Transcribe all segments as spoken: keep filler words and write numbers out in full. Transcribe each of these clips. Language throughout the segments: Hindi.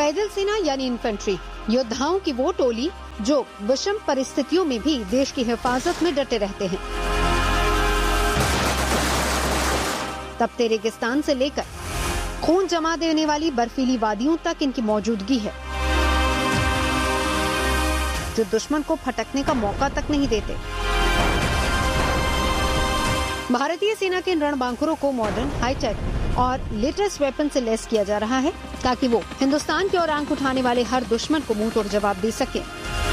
पैदल सेना यानी इन्फेंट्री, योद्धाओं की वो टोली जो विषम परिस्थितियों में भी देश की हिफाजत में डटे रहते हैं। तपते रेगिस्तान से लेकर खून जमा देने वाली बर्फीली वादियों तक इनकी मौजूदगी है, जो दुश्मन को फटकने का मौका तक नहीं देते। भारतीय सेना के इन रणबांकुरों को मॉडर्न, हाईटेक और लेटेस्ट वेपन से लैस किया जा रहा है ताकि वो हिंदुस्तान की ओर आंख उठाने वाले हर दुश्मन को मुंह तोड़ जवाब दे सके।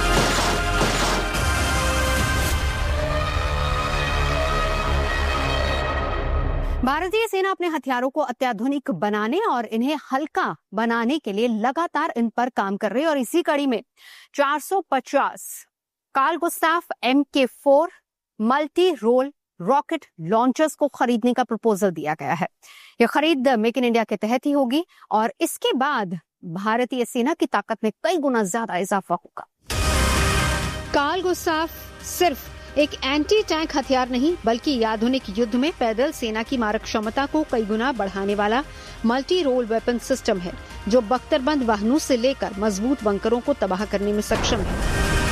भारतीय सेना अपने हथियारों को अत्याधुनिक बनाने और इन्हें हल्का बनाने के लिए लगातार इन पर काम कर रही है और इसी कड़ी में चार सौ पचास कार्ल गुस्ताफ एम के four multi role rocket launchers को खरीदने का प्रपोजल दिया गया है। यह खरीद मेक इन इंडिया के तहत ही होगी और इसके बाद भारतीय सेना की ताकत में कई गुना ज्यादा इजाफा होगा। कार्ल गुस्ताफ सिर्फ एक एंटी टैंक हथियार नहीं बल्कि आधुनिक युद्ध में पैदल सेना की मारक क्षमता को कई गुना बढ़ाने वाला मल्टी रोल वेपन सिस्टम है, जो बख्तरबंद वाहनों से लेकर मजबूत बंकरों को तबाह करने में सक्षम है।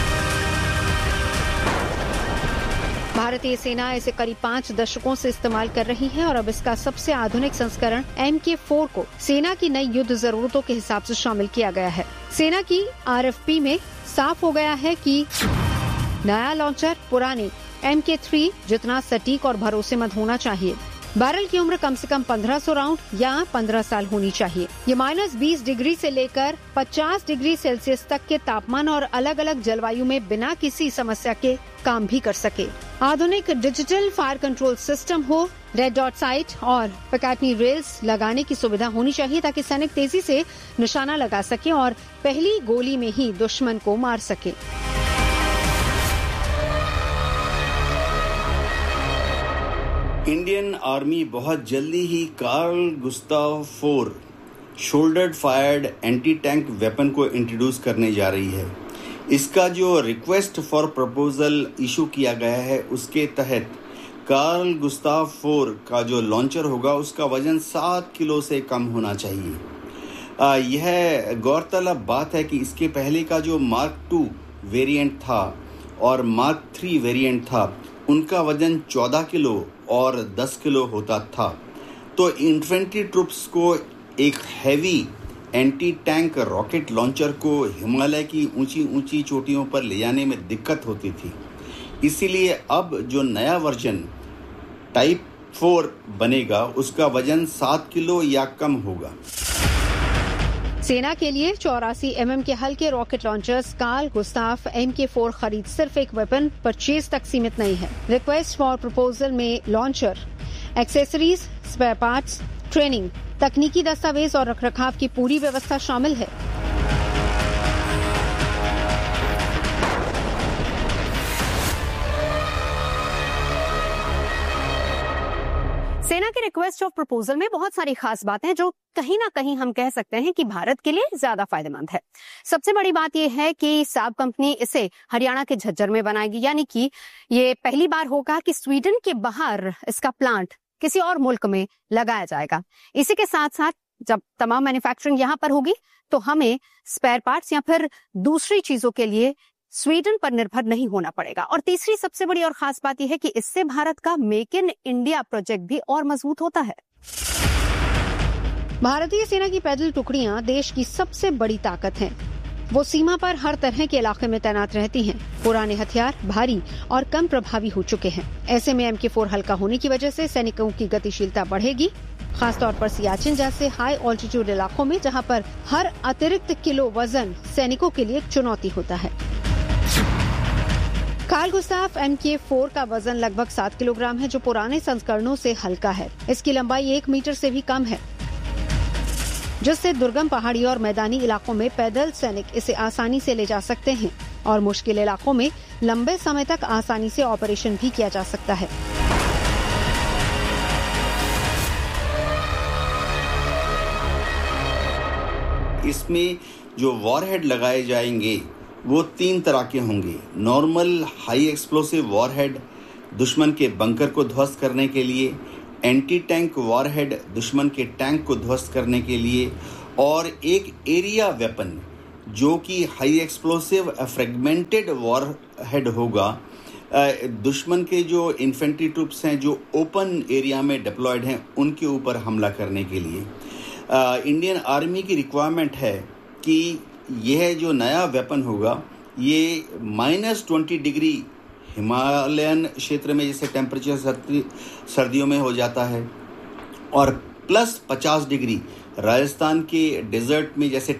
भारतीय सेना इसे करीब पाँच दशकों से इस्तेमाल कर रही है और अब इसका सबसे आधुनिक संस्करण एम के फोर को सेना की नई युद्ध जरूरतों के हिसाब से शामिल किया गया है। सेना की आर एफ पी में साफ हो गया है कि नया लॉन्चर पुराने एम के थ्री जितना सटीक और भरोसेमंद होना चाहिए। बैरल की उम्र कम से कम पंद्रह सौ राउंड या पंद्रह साल होनी चाहिए। ये माइनस बीस डिग्री से लेकर पचास डिग्री सेल्सियस तक के तापमान और अलग अलग जलवायु में बिना किसी समस्या के काम भी कर सके। आधुनिक डिजिटल फायर कंट्रोल सिस्टम हो, रेड डॉट साइट और पिकेटी रेल्स लगाने की सुविधा होनी चाहिए ताकि सैनिक तेजी से निशाना लगा सके और पहली गोली में ही दुश्मन को मार सके। इंडियन आर्मी बहुत जल्दी ही Karl Gustav four shoulder fired anti tank weapon को इंट्रोड्यूस करने जा रही है। इसका जो रिक्वेस्ट फॉर प्रपोजल इशू किया गया है उसके तहत कार्ल गुस्ताव फोर का जो लॉन्चर होगा उसका वजन सात किलो से कम होना चाहिए। आ, यह गौरतलब बात है कि इसके पहले का जो मार्क टू वेरिएंट था और मार्क थ्री वेरिएंट था उनका वजन चौदह किलो और दस किलो होता था। तो इन्फेंट्री ट्रुप्स को एक heavy anti tank rocket launcher को हिमालय की ऊंची ऊंची चोटियों पर ले जाने में दिक्कत होती थी। इसीलिए अब जो नया वर्जन टाइप फोर बनेगा उसका वजन सात किलो या कम होगा। सेना के लिए चौरासी एम एम के हल्के rocket launchers Carl Gustaf M के फोर खरीद सिर्फ एक वेपन परचेज तक सीमित नहीं है। रिक्वेस्ट फॉर प्रपोजल में launcher, accessories, spare parts, training, तकनीकी दस्तावेज और रखरखाव की पूरी व्यवस्था शामिल है। सेना के रिक्वेस्ट ऑफ प्रपोजल में बहुत सारी खास बातें हैं जो कहीं ना कहीं हम कह सकते हैं कि भारत के लिए ज्यादा फायदेमंद है। सबसे बड़ी बात यह है कि साब कंपनी इसे हरियाणा के झज्जर में बनाएगी, यानी कि ये पहली बार होगा कि स्वीडन के बाहर इसका प्लांट किसी और मुल्क में लगाया जाएगा। इसी के साथ साथ जब तमाम मैन्युफैक्चरिंग यहाँ पर होगी तो हमें स्पेयर पार्ट्स या फिर दूसरी चीजों के लिए स्वीडन पर निर्भर नहीं होना पड़ेगा। और तीसरी सबसे बड़ी और खास बात यह है कि इससे भारत का मेक इन इंडिया प्रोजेक्ट भी और मजबूत होता है। भारतीय सेना की पैदल टुकड़ियां देश की सबसे बड़ी ताकत हैं। वो सीमा पर हर तरह के इलाके में तैनात रहती हैं। पुराने हथियार भारी और कम प्रभावी हो चुके हैं। ऐसे में एम के फोर हल्का होने की वजह से सैनिकों की गतिशीलता बढ़ेगी, खासतौर पर सियाचिन जैसे हाई ऑल्टीट्यूड इलाकों में जहां पर हर अतिरिक्त किलो वजन सैनिकों के लिए एक चुनौती होता है। कार्ल गुस्ताफ एम के फोर का वजन लगभग सात किलोग्राम है, जो पुराने संस्करणों से हल्का है। इसकी लंबाई एक मीटर से भी कम है, जिससे दुर्गम पहाड़ी और मैदानी इलाकों में पैदल सैनिक इसे आसानी से ले जा सकते हैं और मुश्किल इलाकों में लंबे समय तक आसानी से ऑपरेशन भी किया जा सकता है। इसमें जो वॉरहेड लगाए जाएंगे वो तीन तरह के होंगे। नॉर्मल हाई एक्सप्लोसिव वॉरहेड दुश्मन के बंकर को ध्वस्त करने के लिए, एंटी टैंक वॉरहेड दुश्मन के टैंक को ध्वस्त करने के लिए और एक एरिया वेपन जो कि high explosive fragmented war head होगा, दुश्मन के जो इन्फेंट्री ट्रूप्स हैं जो ओपन एरिया में डिप्लॉयड हैं उनके ऊपर हमला करने के लिए। इंडियन आर्मी की रिक्वायरमेंट है कि यह जो नया वेपन होगा ये माइनस ट्वेंटी डिग्री हिमालयन क्षेत्र में जैसे टेम्परेचर सर्दी सर्दियों में हो जाता है और प्लस पचास डिग्री राजस्थान के डेजर्ट में जैसे